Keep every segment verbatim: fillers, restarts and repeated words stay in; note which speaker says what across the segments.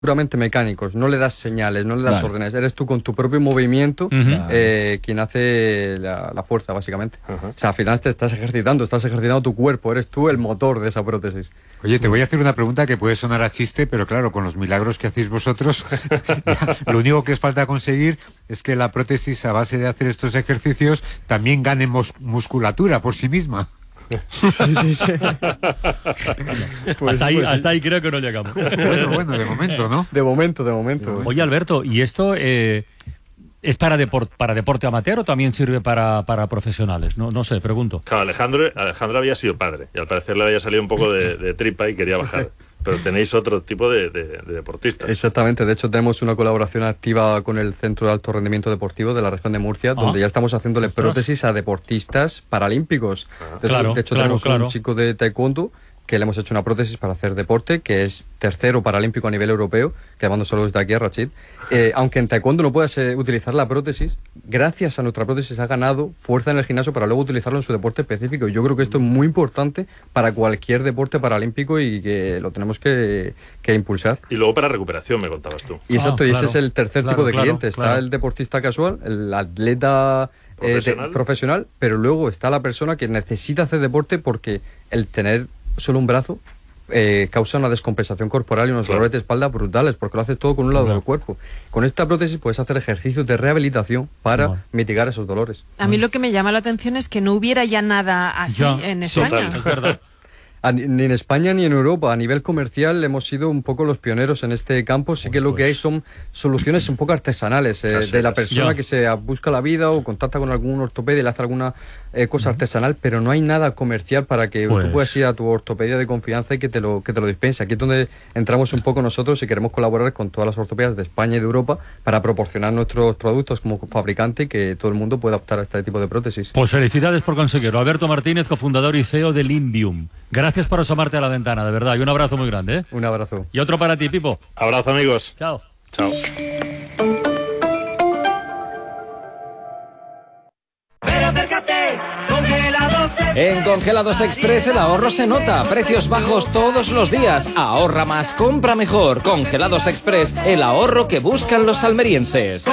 Speaker 1: puramente mecánicos, no le das señales, no le das
Speaker 2: Vale.
Speaker 1: órdenes, eres tú con tu propio movimiento
Speaker 2: Uh-huh.
Speaker 1: eh, quien hace la, la fuerza, básicamente.
Speaker 3: Uh-huh.
Speaker 1: O sea, al final te estás ejercitando, estás ejercitando tu cuerpo, eres tú el motor de esa prótesis.
Speaker 4: Oye, te voy a hacer una pregunta que puede sonar a chiste, pero claro, con los milagros que hacéis vosotros, lo único que os falta conseguir es que la prótesis, a base de hacer estos ejercicios, también gane mus- musculatura por sí misma.
Speaker 1: Sí, sí, sí. Pues,
Speaker 2: hasta, ahí,
Speaker 1: pues,
Speaker 2: hasta ahí creo que no llegamos.
Speaker 4: Bueno, bueno, de momento, ¿no?
Speaker 1: De momento, de momento.
Speaker 2: Oye, Alberto, ¿y esto eh, es para, deport, para deporte amateur o también sirve para, para profesionales? No, no sé, pregunto.
Speaker 3: Claro, Alejandro, Alejandro había sido padre y al parecer le había salido un poco de, de tripa y quería bajar. Pero tenéis otro tipo de, de, de deportistas.
Speaker 1: Exactamente, de hecho tenemos una colaboración activa con el Centro de Alto Rendimiento Deportivo de la región de Murcia,
Speaker 2: Ah.
Speaker 1: donde ya estamos haciéndole
Speaker 2: Ostras.
Speaker 1: prótesis a deportistas paralímpicos.
Speaker 3: Ah.
Speaker 1: De,
Speaker 2: Claro,
Speaker 1: de hecho
Speaker 2: claro,
Speaker 1: tenemos
Speaker 2: claro.
Speaker 1: un chico de taekwondo que le hemos hecho una prótesis para hacer deporte, que es tercero paralímpico a nivel europeo, que mando solo desde aquí a Rachid. Eh, aunque en taekwondo no puedas eh, utilizar la prótesis, gracias a nuestra prótesis ha ganado fuerza en el gimnasio para luego utilizarlo en su deporte específico. Y yo creo que esto es muy importante para cualquier deporte paralímpico y que lo tenemos que, que impulsar.
Speaker 3: Y luego para recuperación, me contabas tú.
Speaker 1: Y exacto,
Speaker 2: Ah,
Speaker 1: y
Speaker 2: claro,
Speaker 1: ese es el tercer
Speaker 2: claro,
Speaker 1: tipo de
Speaker 2: claro,
Speaker 1: cliente. Está
Speaker 2: claro.
Speaker 1: el deportista casual, el atleta eh, de-
Speaker 3: Profesional.
Speaker 1: profesional, pero luego está la persona que necesita hacer deporte porque el tener solo un brazo eh, causa una descompensación corporal y unos
Speaker 3: Claro.
Speaker 1: dolores de espalda brutales, porque lo haces todo con un lado
Speaker 2: Claro.
Speaker 1: del cuerpo. Con esta prótesis puedes hacer ejercicios de rehabilitación para
Speaker 2: Vale.
Speaker 1: mitigar esos dolores.
Speaker 5: A mí lo que me llama la atención es que no hubiera ya nada así
Speaker 2: Ya,
Speaker 5: en
Speaker 2: sí,
Speaker 5: España.
Speaker 3: total.
Speaker 2: Es verdad.
Speaker 1: A ni ni en España ni en Europa, a nivel comercial, hemos sido un poco los pioneros en este campo. Sí que lo que hay son soluciones un poco artesanales, eh,
Speaker 3: Caseras.
Speaker 1: de la persona
Speaker 2: Ya.
Speaker 1: que se busca la vida o contacta con algún ortopedia y le hace alguna eh, cosa artesanal, pero no hay nada comercial para que
Speaker 2: Pues-
Speaker 1: tú puedas ir a tu ortopedia de confianza y que te lo que te lo dispense. Aquí es donde entramos un poco nosotros y queremos colaborar con todas las ortopedias de España y de Europa para proporcionar nuestros productos como fabricante y que todo el mundo pueda optar a este tipo de prótesis.
Speaker 2: Pues felicidades por conseguirlo. Alberto Martínez, cofundador y C E O de Limbium. Gracias por asomarte a la ventana, de verdad. Y un abrazo muy grande, ¿eh?
Speaker 1: Un abrazo.
Speaker 2: Y otro para ti, Pipo.
Speaker 3: Abrazo, amigos.
Speaker 2: Chao.
Speaker 3: Chao.
Speaker 6: En Congelados Express el ahorro se nota. Precios bajos todos los días. Ahorra más, compra mejor. Congelados Express, el ahorro que buscan los almerienses.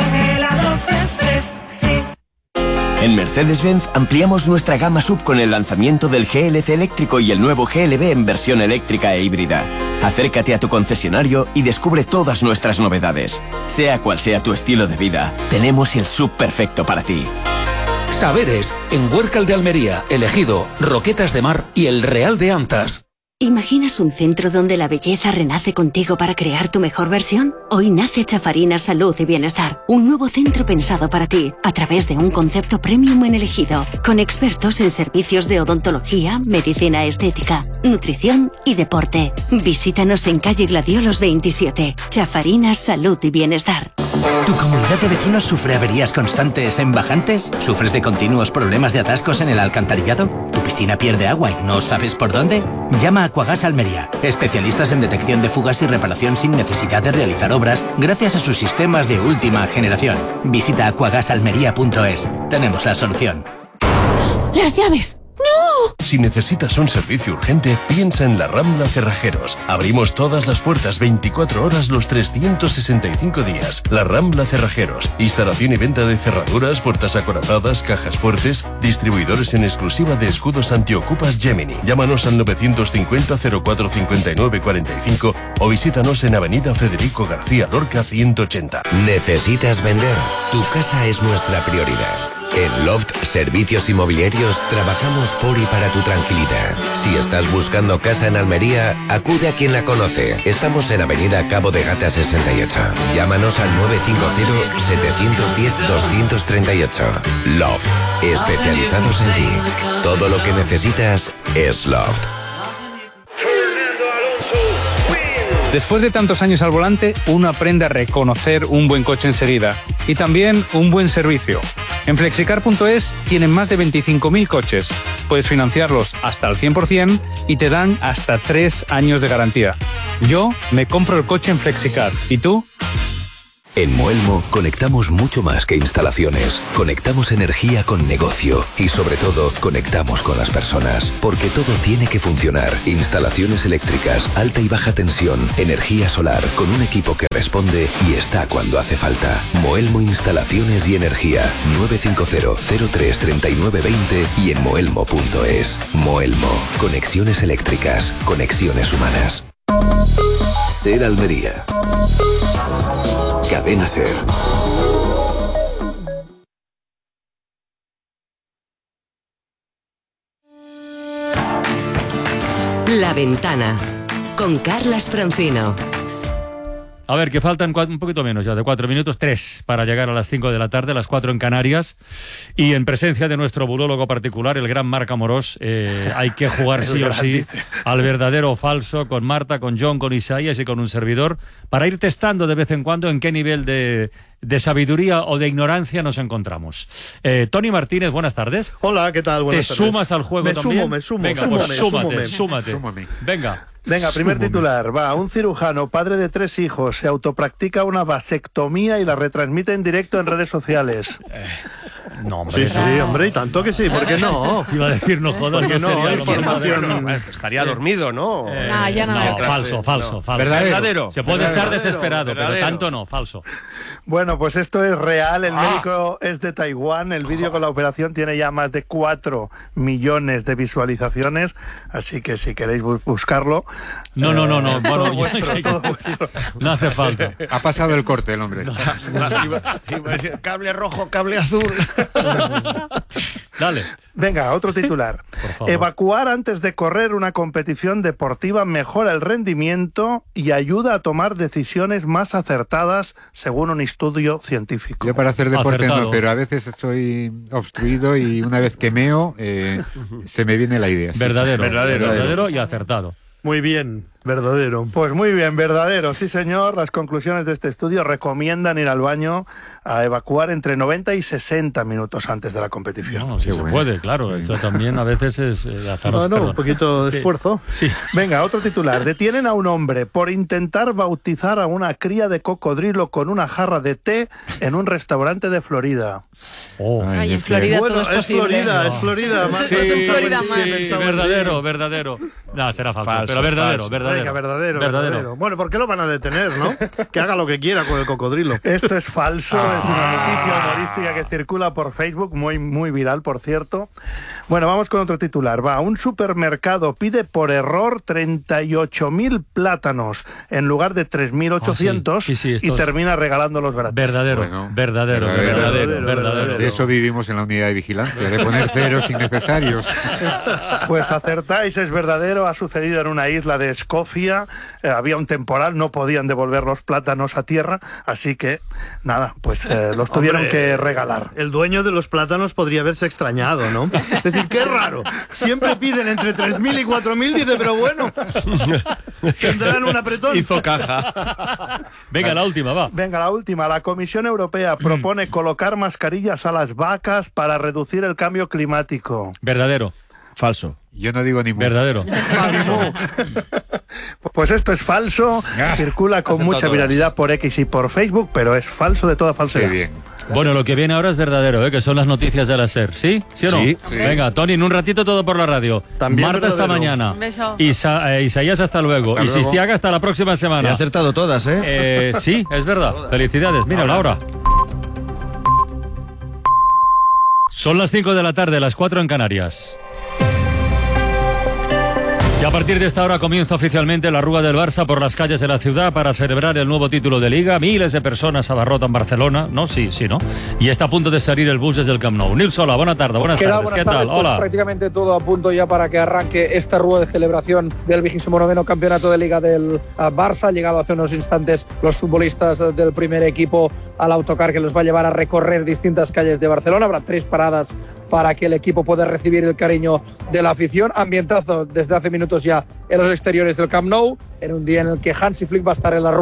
Speaker 7: En Mercedes-Benz ampliamos nuestra gama sub con el lanzamiento del G L C eléctrico y el nuevo G L B en versión eléctrica e híbrida. Acércate a tu concesionario y descubre todas nuestras novedades. Sea cual sea tu estilo de vida, tenemos el sub perfecto para ti.
Speaker 8: Saberes, en Huércal de Almería, Elegido, Roquetas de Mar y El Real de Antas.
Speaker 9: ¿Imaginas un centro donde la belleza renace contigo para crear tu mejor versión? Hoy nace Chafarinas Salud y Bienestar, un nuevo centro pensado para ti, a través de un concepto premium en Elegido, con expertos en servicios de odontología, medicina estética, nutrición y deporte. Visítanos en calle Gladiolos veintisiete. Chafarinas Salud y Bienestar.
Speaker 10: ¿Tu comunidad de vecinos sufre averías constantes en bajantes? ¿Sufres de continuos problemas de atascos en el alcantarillado? ¿Tu piscina pierde agua y no sabes por dónde? Llama a Aquagas Almería, especialistas en detección de fugas y reparación sin necesidad de realizar obras gracias a sus sistemas de última generación. Visita aquagasalmería punto es. Tenemos la solución.
Speaker 9: ¡Las llaves! ¡No!
Speaker 11: Si necesitas un servicio urgente, piensa en la Rambla Cerrajeros. Abrimos todas las puertas veinticuatro horas los trescientos sesenta y cinco días. La Rambla Cerrajeros. Instalación y venta de cerraduras, puertas acorazadas, cajas fuertes. Distribuidores en exclusiva de escudos antiocupas Gemini. Llámanos al novecientos cincuenta cero cuatro cincuenta y nueve cuarenta y cinco o visítanos en Avenida Federico García Lorca ciento ochenta.
Speaker 12: ¿Necesitas vender? Tu casa es nuestra prioridad. En Loft Servicios Inmobiliarios trabajamos por y para tu tranquilidad. Si estás buscando casa en Almería, acude a quien la conoce. Estamos en Avenida Cabo de Gata sesenta y ocho. Llámanos al nueve cinco cero, siete uno cero, dos tres ocho. Loft, especializados en ti. Todo lo que necesitas es Loft.
Speaker 13: Después de tantos años al volante, uno aprende a reconocer un buen coche enseguida y también un buen servicio. En flexicar punto es tienen más de veinticinco mil coches. Puedes financiarlos hasta el cien por ciento y te dan hasta tres años de garantía. Yo me compro el coche en Flexicar. ¿Y tú?
Speaker 8: En Moelmo conectamos mucho más que instalaciones. Conectamos energía con negocio y sobre todo conectamos con las personas. Porque todo tiene que funcionar. Instalaciones eléctricas, alta y baja tensión, energía solar, con un equipo que responde y está cuando hace falta. Moelmo Instalaciones y Energía. nueve cinco cero, cero tres, tres nueve dos cero y en moelmo punto es. Moelmo. Conexiones eléctricas. Conexiones humanas. Ser Almería. Cadena Ser.
Speaker 9: La Ventana, con Carlas Francino.
Speaker 2: A ver, que faltan cuatro, un poquito menos ya, de cuatro minutos, tres, para llegar a las cinco de la tarde, las cuatro en Canarias. Y en presencia de nuestro burólogo particular, el gran Marc Amorós, eh, hay que jugar sí o sí al verdadero o falso con Marta, con John, con Isaías y con un servidor, para ir testando de vez en cuando en qué nivel de, de sabiduría o de ignorancia nos encontramos. Eh, Tony Martínez, buenas tardes.
Speaker 14: Hola, ¿qué tal? Buenas
Speaker 2: ¿Te
Speaker 14: tardes.
Speaker 2: sumas al juego
Speaker 14: me
Speaker 2: también?
Speaker 14: Sumo, me sumo,
Speaker 2: Venga,
Speaker 14: súmome,
Speaker 2: pues súmate,
Speaker 14: súmome.
Speaker 2: súmate.
Speaker 14: Súmame.
Speaker 2: Venga.
Speaker 14: Venga, primer
Speaker 2: Súmame.
Speaker 14: titular. Va, un cirujano, padre de tres hijos, se autopractica una vasectomía y la retransmite en directo en redes sociales.
Speaker 2: Eh, no, hombre.
Speaker 14: Sí, sí, hombre, y tanto que sí, ¿por qué no?
Speaker 2: Iba a decir, no jodas,
Speaker 14: ¿Por qué
Speaker 2: no
Speaker 14: no?
Speaker 2: sería lo
Speaker 14: Información...
Speaker 2: más-
Speaker 15: Estaría dormido, ¿no?
Speaker 2: Eh,
Speaker 5: Nah, ya no.
Speaker 2: no,
Speaker 5: No,
Speaker 2: falso, falso,
Speaker 15: no.
Speaker 2: falso.
Speaker 15: Verdadero.
Speaker 2: Se puede
Speaker 15: Verdadero.
Speaker 2: estar desesperado,
Speaker 15: Verdadero.
Speaker 2: pero tanto no, falso.
Speaker 14: Bueno, pues esto es real, el
Speaker 2: Ah.
Speaker 14: médico es de Taiwán, el vídeo con la operación tiene ya más de cuatro millones de visualizaciones, así que si queréis bu- buscarlo...
Speaker 2: No, no, no, no.
Speaker 14: eh,
Speaker 2: Bueno,
Speaker 14: todo
Speaker 2: ya-
Speaker 14: vuestro, todo vuestro.
Speaker 2: No hace falta.
Speaker 4: Ha pasado el corte el hombre.
Speaker 15: Cable rojo, cable azul.
Speaker 2: Dale.
Speaker 14: Venga, otro titular.
Speaker 2: favor.
Speaker 14: Evacuar antes de correr una competición deportiva mejora el rendimiento y ayuda a tomar decisiones más acertadas, según un estudio científico.
Speaker 4: Yo para hacer deporte
Speaker 2: Acertado.
Speaker 4: no, pero a veces estoy obstruido y una vez que meo eh, se me viene la idea. Sí,
Speaker 2: Verdadero,
Speaker 4: sí.
Speaker 2: verdadero, verdadero y acertado.
Speaker 14: Muy bien, verdadero. Pues muy bien, verdadero, sí señor. Las conclusiones de este estudio recomiendan ir al baño a evacuar entre noventa y sesenta minutos antes de la competición.
Speaker 2: No, si se puede, claro. Eso también a veces es eh, azaroso,
Speaker 14: No, no,
Speaker 2: perdón.
Speaker 14: un poquito de
Speaker 2: Sí.
Speaker 14: esfuerzo.
Speaker 2: Sí.
Speaker 14: Venga, otro titular. Detienen a un hombre por intentar bautizar a una cría de cocodrilo con una jarra de té en un restaurante de Florida.
Speaker 2: Oh.
Speaker 5: Ay, en Florida
Speaker 14: Bueno,
Speaker 5: todo es
Speaker 14: es
Speaker 5: posible.
Speaker 14: Florida, es Florida.
Speaker 5: Sí,
Speaker 14: más-
Speaker 5: sí, en Florida
Speaker 14: sí,
Speaker 5: más.
Speaker 14: sí,
Speaker 2: verdadero, verdadero. No, será falso,
Speaker 15: Falso,
Speaker 2: pero verdadero,
Speaker 15: falso.
Speaker 2: verdadero.
Speaker 14: Venga, verdadero,
Speaker 2: Verdadero.
Speaker 14: verdadero. Bueno, ¿por qué lo van a detener, no? Que haga lo que quiera con el cocodrilo. Esto es falso, es una noticia humorística que circula por Facebook, muy, muy viral, por cierto. Bueno, vamos con otro titular. Va, un supermercado pide por error treinta y ocho mil plátanos en lugar de tres mil ochocientos
Speaker 2: Ah, sí, sí, sí,
Speaker 14: y
Speaker 2: esto es-
Speaker 14: termina regalándolos gratis.
Speaker 2: Verdadero,
Speaker 4: Bueno,
Speaker 2: verdadero,
Speaker 4: verdadero,
Speaker 2: verdadero,
Speaker 14: verdadero,
Speaker 2: verdadero.
Speaker 4: De eso vivimos en la unidad de vigilancia, de poner ceros innecesarios.
Speaker 14: Pues acertáis, es verdadero, ha sucedido en una isla de Escocia, eh, había un temporal, no podían devolver los plátanos a tierra, así que nada, pues eh, los tuvieron
Speaker 16: Hombre,
Speaker 14: que regalar.
Speaker 16: El dueño de los plátanos podría haberse extrañado, ¿no? Es decir, qué raro. Siempre piden entre tres mil y cuatro mil, dice, pero bueno, tendrán un apretón.
Speaker 15: Hizo caja.
Speaker 2: Venga, la última, va.
Speaker 14: Venga, la última. La Comisión Europea propone colocar mascarillas a las vacas para reducir el cambio climático.
Speaker 2: Verdadero.
Speaker 15: Falso.
Speaker 4: Yo no digo ni mu.
Speaker 2: Verdadero.
Speaker 14: Pues esto es falso, circula con mucha
Speaker 15: todas.
Speaker 14: viralidad por X y por Facebook, pero es falso de toda
Speaker 4: Qué
Speaker 14: falsedad.
Speaker 4: bien.
Speaker 2: Bueno, lo que viene ahora es verdadero, ¿eh? Que son las noticias de la SER. ¿Sí? ¿Sí o no?
Speaker 15: Sí.
Speaker 4: Sí.
Speaker 2: Venga, Tony, en un ratito todo por la radio.
Speaker 16: También
Speaker 2: Marta hasta
Speaker 16: verdadero.
Speaker 2: mañana.
Speaker 5: Un beso.
Speaker 2: Isa- eh, Isaías hasta luego.
Speaker 4: Hasta
Speaker 2: y
Speaker 4: luego.
Speaker 2: Sistiaga hasta la próxima
Speaker 15: He
Speaker 2: semana.
Speaker 15: acertado todas, ¿eh?
Speaker 2: Eh, sí, es verdad. Felicidades. Mira la hora. Son las cinco de la tarde, las cuatro en Canarias. Y a partir de esta hora comienza oficialmente la Rúa del Barça por las calles de la ciudad para celebrar el nuevo título de Liga. Miles de personas abarrotan Barcelona, ¿no? Sí, sí, ¿no? Y está a punto de salir el bus desde el Camp Nou. Nils, hola, buena tarde, buenas
Speaker 17: ¿Qué tal?
Speaker 2: tardes.
Speaker 17: Buenas
Speaker 2: ¿Qué tal?
Speaker 17: tardes. Pues
Speaker 2: Hola.
Speaker 17: prácticamente todo a punto ya para que arranque esta rueda de celebración del vigésimo noveno campeonato de Liga del ah, Barça. Han llegado hace unos instantes los futbolistas ah, del primer equipo al autocar que los va a llevar a recorrer distintas calles de Barcelona. Habrá tres paradas para que el equipo pueda recibir el cariño de la afición. Ambientazo desde hace minutos ya en los exteriores del Camp Nou, en un día en el que Hansi Flick va a estar en la rúa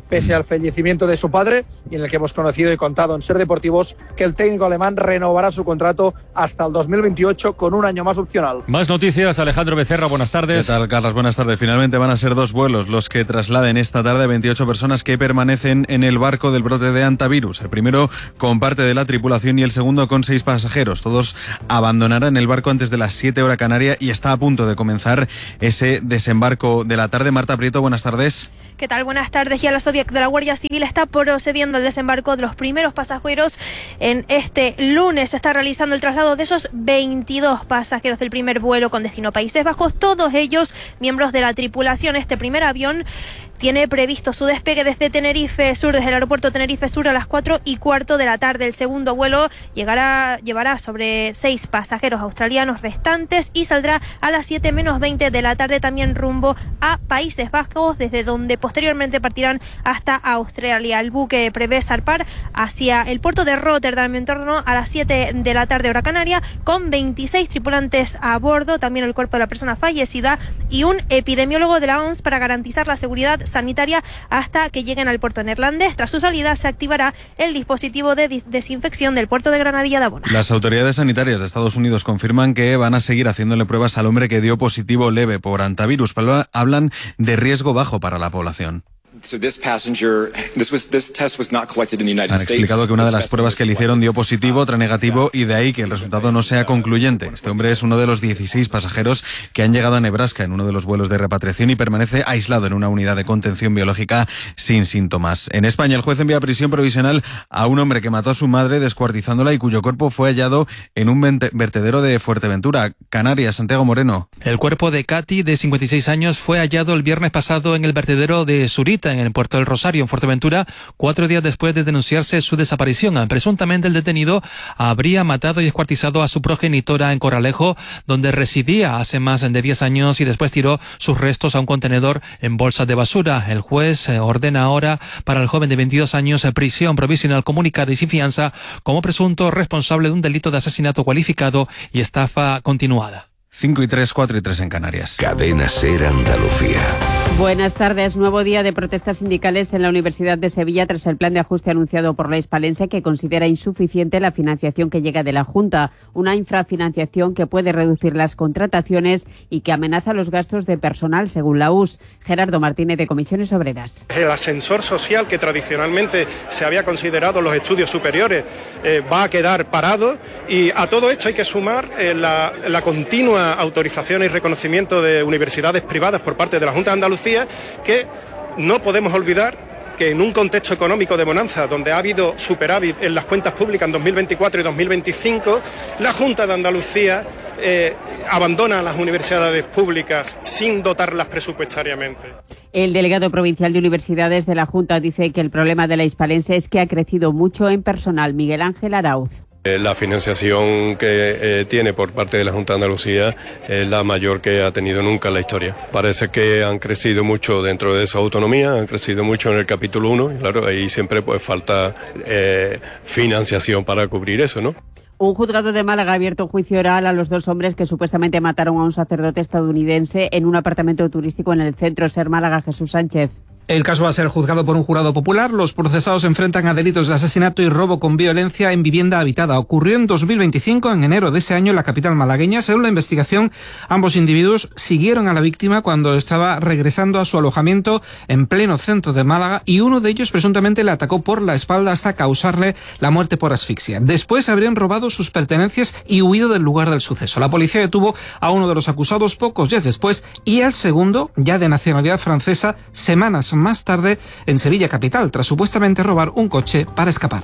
Speaker 17: pese al fallecimiento de su padre, y en el que hemos conocido y contado en Ser Deportivos que el técnico alemán renovará su contrato hasta el dos mil veintiocho con un año más opcional.
Speaker 2: Más noticias, Alejandro Becerra, buenas tardes.
Speaker 18: ¿Qué tal, Carlos? Buenas tardes. Finalmente van a ser dos vuelos los que trasladen esta tarde veintiocho personas que permanecen en el barco del brote de hantavirus. El primero con parte de la tripulación y el segundo con seis pasajeros. Todos abandonarán el barco antes de las siete hora canaria y está a punto de comenzar ese desembarco de la tarde. Marta Prieto, buenas tardes.
Speaker 19: ¿Qué tal? Buenas tardes. Ya la Zodiac de la Guardia Civil está procediendo al desembarco de los primeros pasajeros. En este lunes se está realizando el traslado de esos veintidós pasajeros del primer vuelo con destino a Países Bajos, todos ellos miembros de la tripulación. Este primer avión tiene previsto su despegue desde Tenerife Sur, desde el aeropuerto Tenerife Sur a las cuatro y cuarto de la tarde. El segundo vuelo llegará, llevará sobre seis pasajeros australianos restantes y saldrá a las siete menos veinte de la tarde también rumbo a Países Bajos, desde donde posteriormente partirán hasta Australia. El buque prevé zarpar hacia el puerto de Rotterdam en torno a las siete de la tarde hora canaria, con veintiséis tripulantes a bordo, también el cuerpo de la persona fallecida y un epidemiólogo de la O M S para garantizar la seguridad sanitaria hasta que lleguen al puerto neerlandés. Tras su salida se activará el dispositivo de dis- desinfección del puerto de Granadilla de Abona.
Speaker 18: Las autoridades sanitarias de Estados Unidos confirman que van a seguir haciéndole pruebas al hombre que dio positivo leve por hantavirus, pero hablan de riesgo bajo para la población.
Speaker 20: So this passenger, this was, this test was not collected in the United
Speaker 18: Han
Speaker 20: States.
Speaker 18: explicado que una de las pruebas que le hicieron dio positivo, otra negativo, y de ahí que el resultado no sea concluyente. Este hombre es uno de los dieciséis pasajeros que han llegado a Nebraska en uno de los vuelos de repatriación y permanece aislado en una unidad de contención biológica sin síntomas. En España, el juez envía a prisión provisional a un hombre que mató a su madre descuartizándola y cuyo cuerpo fue hallado en un vertedero de Fuerteventura, Canarias. Santiago Moreno.
Speaker 21: El cuerpo de Katy, de cincuenta y seis años, fue hallado el viernes pasado en el vertedero de Zurita, en el puerto del Rosario, en Fuerteventura, cuatro días después de denunciarse su desaparición. Presuntamente el detenido habría matado y descuartizado a su progenitora en Corralejo, donde residía hace más de diez años, y después tiró sus restos a un contenedor en bolsas de basura. El juez ordena ahora para el joven de veintidós años prisión provisional comunicada y sin fianza como presunto responsable de un delito de asesinato cualificado y estafa continuada.
Speaker 18: cinco y tres, cuatro y tres en Canarias.
Speaker 8: Cadena Ser Andalucía.
Speaker 22: Buenas tardes. Nuevo día de protestas sindicales en la Universidad de Sevilla tras el plan de ajuste anunciado por la hispalense, que considera insuficiente la financiación que llega de la Junta, una infrafinanciación que puede reducir las contrataciones y que amenaza los gastos de personal, según la U S. Gerardo Martínez, de Comisiones Obreras.
Speaker 23: El ascensor social que tradicionalmente se había considerado los estudios superiores eh, va a quedar parado, y a todo esto hay que sumar eh, la, la continua autorización y reconocimiento de universidades privadas por parte de la Junta de Andalucía, que no podemos olvidar que en un contexto económico de bonanza, donde ha habido superávit en las cuentas públicas en dos mil veinticuatro y dos mil veinticinco, la Junta de Andalucía eh, abandona a las universidades públicas sin dotarlas presupuestariamente.
Speaker 22: El delegado provincial de universidades de la Junta dice que el problema de la hispalense es que ha crecido mucho en personal. Miguel Ángel Arauz.
Speaker 24: La financiación que eh, tiene por parte de la Junta de Andalucía es la mayor que ha tenido nunca en la historia. Parece que han crecido mucho dentro de esa autonomía, han crecido mucho en el capítulo uno, y claro, ahí siempre pues falta eh, financiación para cubrir eso, ¿no?
Speaker 22: Un juzgado de Málaga ha abierto un juicio oral a los dos hombres que supuestamente mataron a un sacerdote estadounidense en un apartamento turístico en el centro. Ser Málaga, Jesús Sánchez.
Speaker 25: El caso va a ser juzgado por un jurado popular. Los procesados se enfrentan a delitos de asesinato y robo con violencia en vivienda habitada. Ocurrió en dos mil veinticinco, en enero de ese año, en la capital malagueña. Según la investigación, ambos individuos siguieron a la víctima cuando estaba regresando a su alojamiento en pleno centro de Málaga, y uno de ellos presuntamente le atacó por la espalda hasta causarle la muerte por asfixia. Después habrían robado sus pertenencias y huido del lugar del suceso. La policía detuvo a uno de los acusados pocos días después, y al segundo, ya de nacionalidad francesa, semanas más tarde en Sevilla capital, tras supuestamente robar un coche para escapar.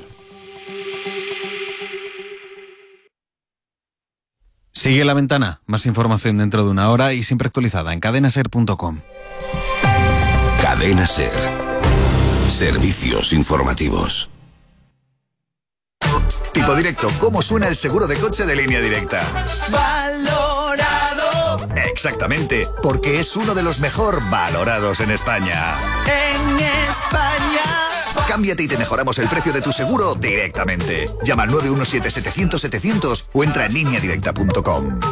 Speaker 18: Sigue La Ventana. Más información dentro de una hora y siempre actualizada en cadena ser punto com.
Speaker 8: Cadena Ser. Servicios informativos.
Speaker 26: Tipo Directo, ¿cómo suena el seguro de coche de Línea Directa?
Speaker 27: Valorado.
Speaker 26: Exactamente, porque es uno de los mejor valorados en España.
Speaker 27: En España.
Speaker 26: Cámbiate y te mejoramos el precio de tu seguro directamente. Llama al nueve uno siete, setecientos, setecientos o entra en línea directa punto com.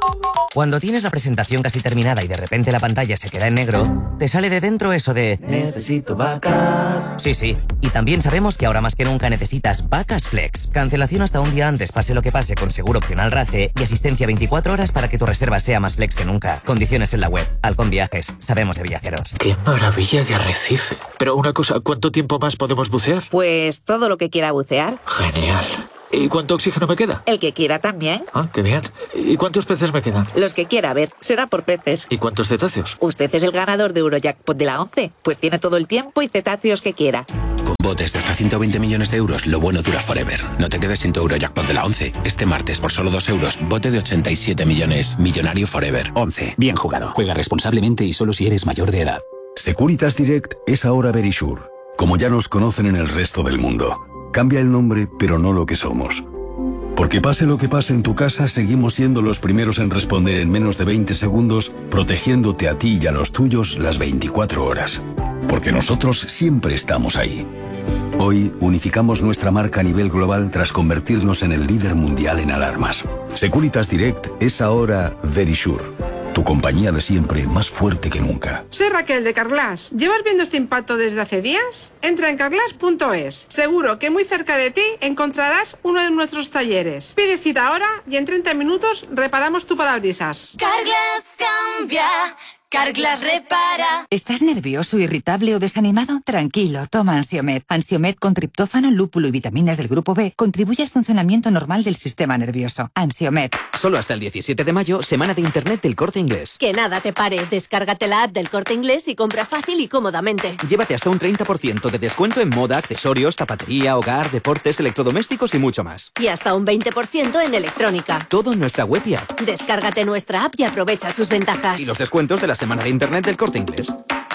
Speaker 1: Cuando tienes la presentación casi terminada y de repente la pantalla se queda en negro, te sale de dentro eso de... Necesito vacas. Sí, sí. Y también sabemos que ahora más que nunca necesitas Vacas Flex. Cancelación hasta un día antes, pase lo que pase, con seguro opcional RACE y asistencia veinticuatro horas para que tu reserva sea más flex que nunca. Condiciones en la web. Halcón Viajes. Sabemos de viajeros.
Speaker 3: ¡Qué maravilla de arrecife! Pero una cosa, ¿cuánto tiempo más podemos bucear?
Speaker 6: Pues todo lo que quiera bucear.
Speaker 3: Genial. ¿Y cuánto oxígeno me queda?
Speaker 6: El que quiera también.
Speaker 3: Ah, qué bien. ¿Y cuántos peces me quedan?
Speaker 6: Los que quiera, a ver, será por peces.
Speaker 3: ¿Y cuántos cetáceos?
Speaker 6: Usted es el ganador de Eurojackpot de la once, pues tiene todo el tiempo y cetáceos que quiera.
Speaker 7: Con botes de hasta ciento veinte millones de euros, lo bueno dura forever. No te quedes sin tu Eurojackpot de la once. Este martes, por solo dos euros, bote de ochenta y siete millones. Millonario forever.
Speaker 10: once. Bien jugado. Juega responsablemente y solo si eres mayor de edad.
Speaker 11: Securitas Direct es ahora Verisure. Como ya nos conocen en el resto del mundo. Cambia el nombre, pero no lo que somos. Porque pase lo que pase en tu casa, seguimos siendo los primeros en responder en menos de veinte segundos, protegiéndote a ti y a los tuyos las veinticuatro horas. Porque nosotros siempre estamos ahí. Hoy unificamos nuestra marca a nivel global tras convertirnos en el líder mundial en alarmas. Securitas Direct es ahora Verisure. Tu compañía de siempre más fuerte que nunca.
Speaker 12: Soy Raquel de Carglass. ¿Llevas viendo este impacto desde hace días? Entra en carglass punto es. Seguro que muy cerca de ti encontrarás uno de nuestros talleres. Pide cita ahora y en treinta minutos reparamos tu parabrisas.
Speaker 28: Carglass cambia. Carglass repara.
Speaker 29: ¿Estás nervioso, irritable o desanimado? Tranquilo, toma Ansiomed. Ansiomed con triptófano, lúpulo y vitaminas del grupo B contribuye al funcionamiento normal del sistema nervioso. Ansiomed.
Speaker 30: Solo hasta el diecisiete de mayo, semana de internet del Corte Inglés.
Speaker 28: Que nada te pare. Descárgate la app del Corte Inglés y compra fácil y cómodamente.
Speaker 30: Llévate hasta un treinta por ciento de descuento en moda, accesorios, zapatería, hogar, deportes, electrodomésticos y mucho más.
Speaker 28: Y hasta un veinte por ciento en electrónica.
Speaker 30: Todo en nuestra web y app.
Speaker 28: Descárgate nuestra app y aprovecha sus ventajas.
Speaker 30: Y los descuentos de la semana de internet del Corte Inglés.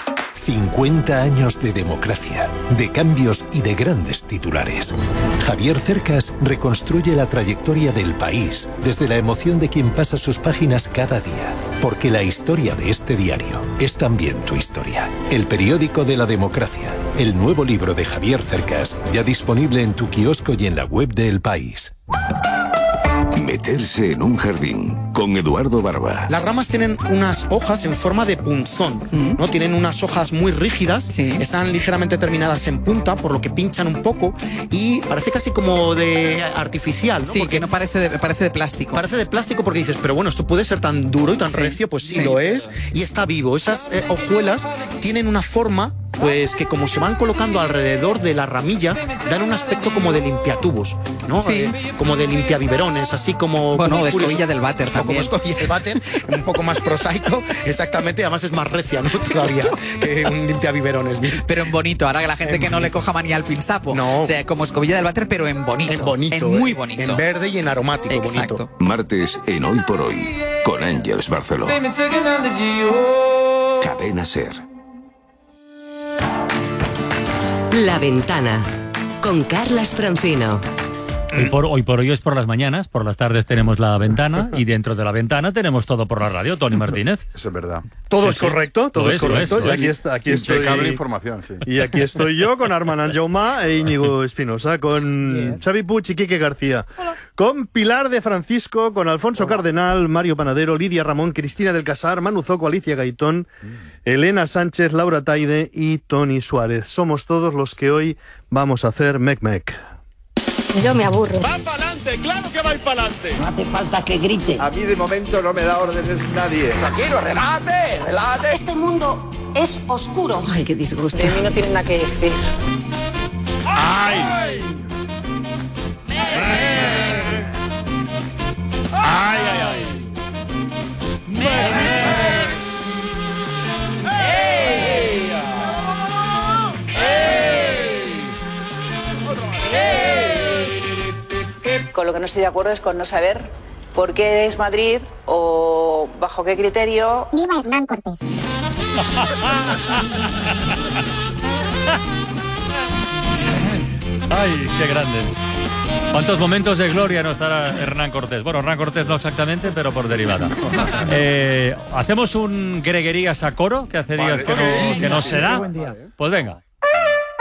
Speaker 31: cincuenta años de democracia, de cambios y de grandes titulares. Javier Cercas reconstruye la trayectoria del país desde la emoción de quien pasa sus páginas cada día. Porque la historia de este diario es también tu historia. El periódico de la democracia. El nuevo libro de Javier Cercas, ya disponible en tu kiosco y en la web de El País.
Speaker 32: Meterse en un jardín con Eduardo Barba.
Speaker 33: Las ramas tienen unas hojas en forma de punzón, mm. ¿no? Tienen unas hojas muy rígidas, sí. Están ligeramente terminadas en punta, por lo que pinchan un poco y parece casi como de artificial, ¿no?
Speaker 34: Sí, porque no parece de, parece de plástico.
Speaker 33: Parece de plástico porque dices, pero bueno, esto puede ser tan duro y tan sí. recio, pues sí, sí lo es y está vivo. Esas eh, hojuelas tienen una forma, pues que como se van colocando alrededor de la ramilla, dan un aspecto como de limpiatubos, ¿no?
Speaker 34: Sí.
Speaker 33: Eh, como de limpiabiberones, así como...
Speaker 34: Bueno,
Speaker 33: como
Speaker 34: de escobilla del váter también.
Speaker 33: Como escobilla del váter, un poco más prosaico, exactamente, además es más recia, ¿no? Todavía que un limpiabiberones.
Speaker 34: Pero en bonito, ahora que la gente en que no le coja manía al pinsapo.
Speaker 33: No.
Speaker 34: O sea, como escobilla del váter, pero en bonito.
Speaker 33: En bonito.
Speaker 34: En muy
Speaker 33: eh.
Speaker 34: bonito.
Speaker 33: En verde y en aromático.
Speaker 34: Exacto.
Speaker 33: Bonito.
Speaker 32: Martes en Hoy por Hoy, con Ángeles Barceló. Cadena Ser.
Speaker 28: La Ventana, con Carlas Francino.
Speaker 2: Hoy por, hoy por hoy es por las mañanas, por las tardes tenemos La Ventana y dentro de La Ventana tenemos todo por la radio. Tony Martínez.
Speaker 16: Eso es verdad. Todo sí, es correcto, todo es, es correcto. Es, y aquí, está, aquí estoy.
Speaker 35: Impecable información, sí.
Speaker 16: Y aquí estoy yo con Armand Anjaumá e Íñigo Espinosa, con yeah. Xavi Puig y Quique García, Hola. Con Pilar de Francisco, con Alfonso Hola. Cardenal, Mario Panadero, Lidia Ramón, Cristina del Casar, Manu Zoco, Alicia Gaitón, mm. Elena Sánchez, Laura Taide y Tony Suárez. Somos todos los que hoy vamos a hacer Mec Mec.
Speaker 28: Yo me aburro.
Speaker 35: ¡Va para adelante! ¡Claro que vais para adelante!
Speaker 28: No hace falta que grite.
Speaker 35: A mí de momento no me da órdenes nadie.
Speaker 28: Tranquilo, relájate, relájate. Este mundo es oscuro.
Speaker 29: Ay, qué disgusto.
Speaker 28: De mí no tienen nada que decir.
Speaker 35: ¡Ay! ¡Ay, ay, ay!
Speaker 28: Con lo que no estoy de acuerdo es con no saber por qué es Madrid o bajo qué criterio.
Speaker 36: ¡Viva Hernán Cortés!
Speaker 2: ¡Ay, qué grande! ¿Cuántos momentos de gloria nos dará Hernán Cortés? Bueno, Hernán Cortés no exactamente, pero por derivada. Eh, ¿Hacemos un greguerías a coro? Que hace días vale. que, no, que no se da. Pues venga.